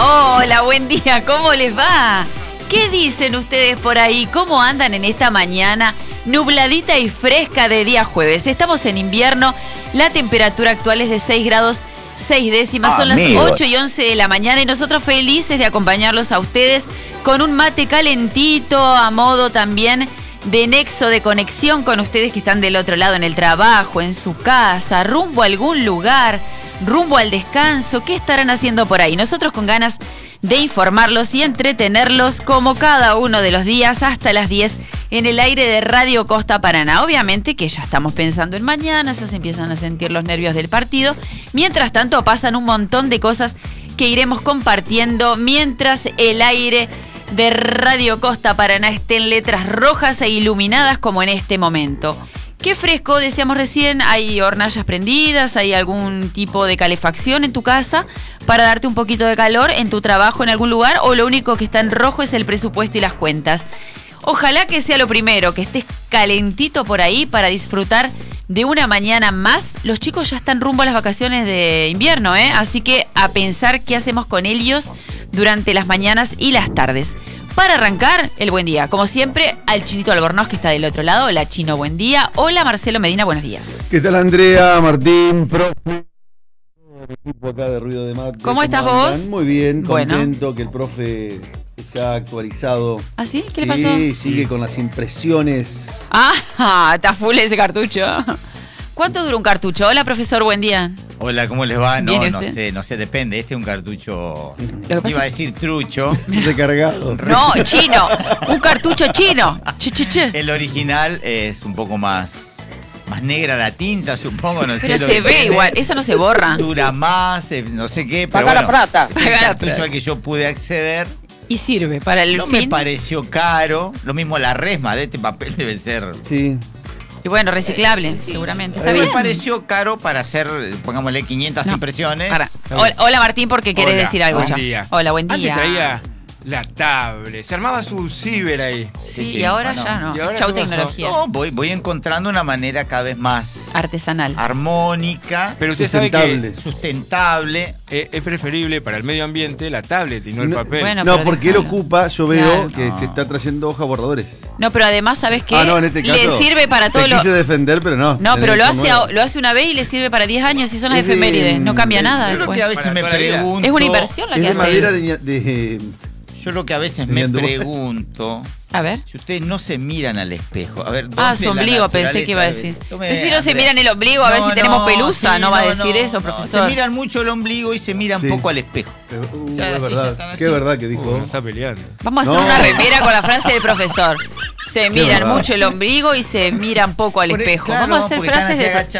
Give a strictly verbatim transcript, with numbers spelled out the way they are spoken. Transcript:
Hola, buen día, ¿cómo les va? ¿Qué dicen ustedes por ahí? ¿Cómo andan en esta mañana nubladita y fresca de día jueves? Estamos en invierno, la temperatura actual es de seis grados seis décimas, son Amigos. las ocho y once de la mañana y nosotros felices de acompañarlos a ustedes con un mate calentito a modo también de nexo, de conexión con ustedes que están del otro lado en el trabajo, en su casa, rumbo a algún lugar, rumbo al descanso. ¿Qué estarán haciendo por ahí? Nosotros con ganas de informarlos y entretenerlos como cada uno de los días hasta las diez en el aire de Radio Costa Paraná. Obviamente que ya estamos pensando en mañana, ya se empiezan a sentir los nervios del partido. Mientras tanto pasan un montón de cosas que iremos compartiendo mientras el aire de Radio Costa Paraná esté en letras rojas e iluminadas como en este momento. Qué fresco, decíamos recién, hay hornallas prendidas, hay algún tipo de calefacción en tu casa para darte un poquito de calor en tu trabajo en algún lugar, o lo único que está en rojo es el presupuesto y las cuentas. Ojalá que sea lo primero, que estés calentito por ahí para disfrutar de una mañana más. Los chicos ya están rumbo a las vacaciones de invierno, ¿eh? Así que a pensar qué hacemos con ellos durante las mañanas y las tardes. Para arrancar, el buen día. Como siempre, al Chinito Albornoz, que está del otro lado. Hola, Chino, buen día. Hola, Marcelo Medina, buenos días. ¿Qué tal, Andrea, Martín, profe? Todo el equipo acá de Ruido de Mate. ¿Cómo estás andan? vos? Muy bien, Bueno. contento que el profe está actualizado. ¿Ah, sí? ¿Qué Sí, le pasó? sigue con las impresiones. Ah, está full ese cartucho. ¿Cuánto dura un cartucho? Hola, profesor, buen día. Hola, ¿cómo les va? No, ¿Bien, y no usted? sé, no sé, depende. Este es un cartucho, que pasa iba a es- decir trucho. Recargado. No, chino. Un cartucho chino. Che, che, che. El original es un poco más, más negra la tinta, supongo, no sé. Pero lo se que ve tiene. igual, esa no se borra. Dura más, eh, no sé qué, pero Paga la bueno, plata. el Paga la cartucho plata. al que yo pude acceder Y sirve para el no me fin. pareció caro. Lo mismo la resma de este papel debe ser. Sí. Y bueno, reciclable, seguramente. Está Me bien. pareció caro para hacer, pongámosle quinientas No, impresiones. para. Hola, hola, Martín, porque querés Hola, decir algo buen ya. día. Hola, buen día. Antes traía la tablet, se armaba su ciber ahí. Sí, Sí, y ahora bueno. ya no. ¿Y ahora Chau qué pasó? tecnología. No, voy, voy encontrando una manera cada vez más Artesanal. armónica, Pero usted sabe Sustentable. que sustentable. eh, es preferible para el medio ambiente la tablet y no el No, papel. bueno. No, pero porque él déjalo. ocupa, yo veo Claro. que No. se está trayendo hojas borradores. No, pero además, ¿sabes qué? Ah, no, en este caso. Le sirve para todo te lo. quise defender, pero no. No, pero lo Tenés hace, nuevo. a- lo hace una vez y le sirve para diez años y son las Es de- efemérides. No cambia de- nada Yo lo después. que a veces Para me toda la vida. pregunto. Es una inversión la Es que de hace. madera de, ña- de- Yo lo que a veces De me ñandú. pregunto. A ver. Si ustedes no se miran al espejo, a ver, ¿dónde Ah, su la ombligo, pensé que iba a naturaleza? decir. Tome, Pero si no se Andrea. miran el ombligo, a ver No, si tenemos no, pelusa, sí, no va a no, decir no, eso, no. profesor. Se miran mucho el ombligo y se miran Sí. poco al espejo. Uh, Ya, es sí, ya verdad. están así. Qué verdad que dijo. Uh, no está peleando. Vamos a hacer No. una remera con la frase del profesor. Se miran verdad. mucho el ombligo y se miran poco al Por- espejo. claro, Vamos a hacer porque están frases así de... agachados.